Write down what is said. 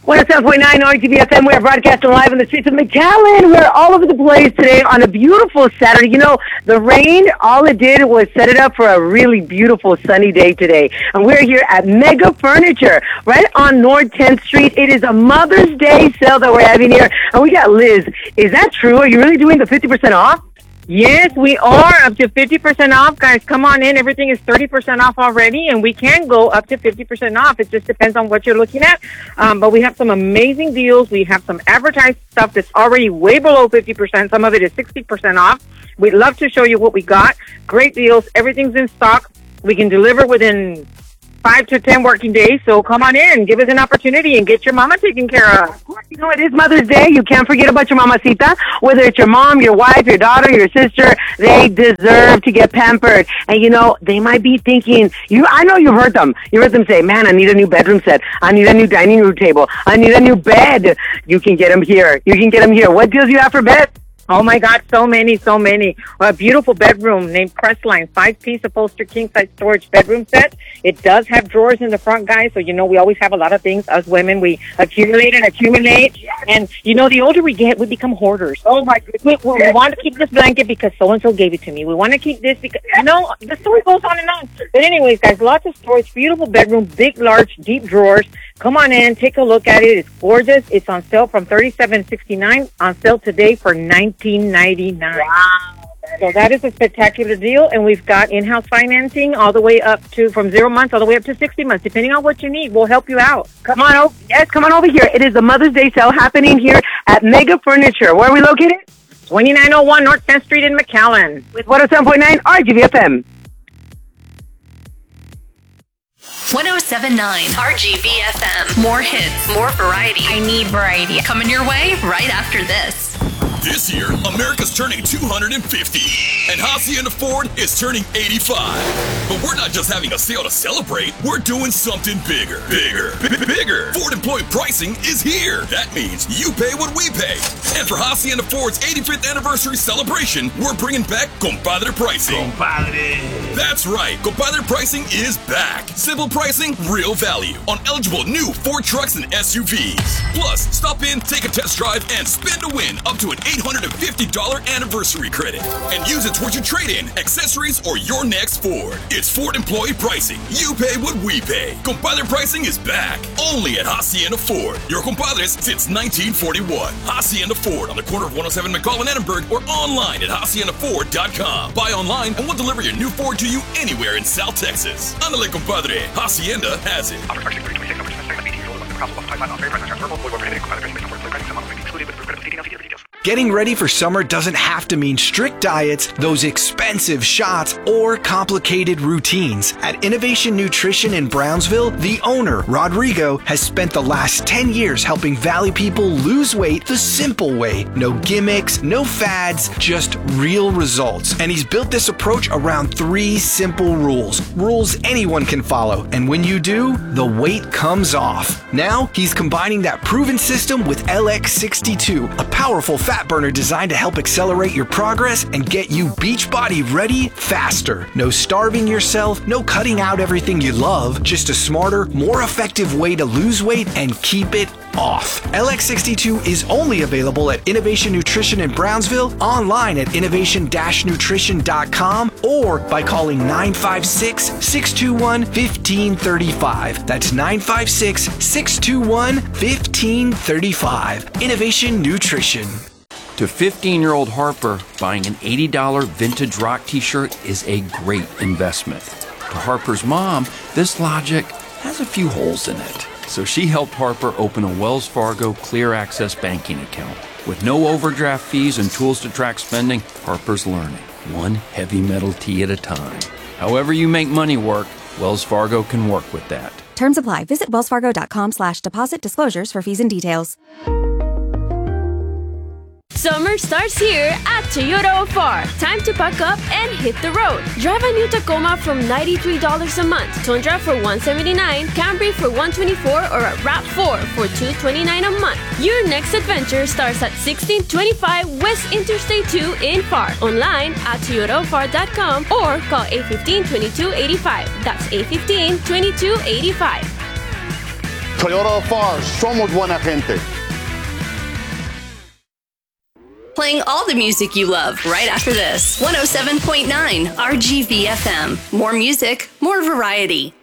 107.9 RTVFM. We are broadcasting live on the streets of McAllen. We're all over the place today on a beautiful Saturday. You know, the rain, all it did was set it up for a really beautiful sunny day today. And we're here at Mega Furniture, right on North 10th Street. It is a Mother's Day sale that we're having here. And we got Liz. Is that true? Are you really doing the 50% off? Yes, we are up to 50% off, guys. Come on in. Everything is 30% off already, and we can go up to 50% off. It just depends on what you're looking at. But we have some amazing deals. We have some advertised stuff that's already way below 50%. Some of it is 60% off. We'd love to show you what we got. Great deals. Everything's in stock. We can deliver within 5 to 10 working days. So come on in, give us an opportunity, and get your mama taken care of. You know, it is Mother's Day. You can't forget about your mamacita. Whether it's your mom, your wife, your daughter, your sister, they deserve to get pampered. And, you know, they might be thinking, I know you've heard them. You heard them say, man, I need a new bedroom set. I need a new dining room table. I need a new bed. You can get them here. You can get them here. What deals you have for bed? Oh, my God, so many. A beautiful bedroom named Crestline, 5-piece upholstered king-size storage bedroom set. It does have drawers in the front, guys, so, you know, we always have a lot of things. Us women, we accumulate. And, you know, the older we get, we become hoarders. Oh, my goodness. We want to keep this blanket because so-and-so gave it to me. We want to keep this because, you know, the story goes on and on. But anyways, guys, lots of storage, beautiful bedroom, big, large, deep drawers. Come on in, take a look at it. It's gorgeous. It's on sale from $37.69, on sale today for $19.99. Wow. So that is a spectacular deal, and we've got in-house financing all the way up to, from 0 months all the way up to 60 months. Depending on what you need, we'll help you out. Come on over here. It is the Mother's Day sale happening here at Mega Furniture. Where are we located? 2901 North 10th Street in McAllen. With 107.9 RGVFM. 107.9 RGVFM. More hits, more variety. I need variety. Coming your way right after this. This year, America's turning 250, and Hacienda Ford is turning 85. But we're not just having a sale to celebrate, we're doing something bigger. Bigger. Ford employee pricing is here. That means you pay what we pay. And for Hacienda Ford's 85th anniversary celebration, we're bringing back Compadre pricing. Compadre. That's right, Compadre pricing is back. Simple pricing, real value on eligible new Ford trucks and SUVs. Plus, stop in, take a test drive, and spin to win up to an $850 anniversary credit. And use it towards your trade-in, accessories, or your next Ford. It's Ford employee pricing. You pay what we pay. Compadre pricing is back. Only at Hacienda Ford. Your compadres since 1941. Hacienda Ford on the corner of 107 McCall and Edinburgh, or online at haciendaford.com. Buy online and we'll deliver your new Ford to you anywhere in South Texas. Ándale, compadre. Hacienda has it. Getting ready for summer doesn't have to mean strict diets, those expensive shots, or complicated routines. At Innovation Nutrition in Brownsville, the owner, Rodrigo, has spent the last 10 years helping Valley people lose weight the simple way. No gimmicks, no fads, just real results. And he's built this approach around 3 simple rules. Rules anyone can follow. And when you do, the weight comes off. Now, he's combining that proven system with LX62, a powerful fat burner designed to help accelerate your progress and get you beach body ready faster. No starving yourself, no cutting out everything you love, just a smarter, more effective way to lose weight and keep it off. LX62 is only available at Innovation Nutrition in Brownsville, online at innovation-nutrition.com, or by calling 956-621-1535. That's 956-621-1535. Innovation Nutrition. To 15-year-old Harper, buying an $80 vintage rock t-shirt is a great investment. To Harper's mom, this logic has a few holes in it. So she helped Harper open a Wells Fargo Clear Access banking account. With no overdraft fees and tools to track spending, Harper's learning, one heavy metal tee at a time. However you make money work, Wells Fargo can work with that. Terms apply. Visit wellsfargo.com/deposit disclosures for fees and details. Summer starts here at Toyota Ofar. Time to pack up and hit the road. Drive a new Tacoma from $93 a month, Tundra for $179, Camry for $124, or a RAV4 for $229 a month. Your next adventure starts at 1625 West Interstate 2 in Far. Online at toyotaofar.com or call 815-2285. That's 815-2285. Toyota of Far, somos buena gente. Playing all the music you love right after this. 107.9 RGVFM. More music, more variety.